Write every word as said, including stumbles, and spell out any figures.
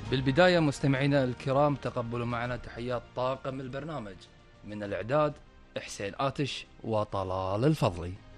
بالبداية مستمعينا الكرام تقبلوا معنا تحيات طاقم البرنامج من الإعداد حسين آتش وطلال الفضلي.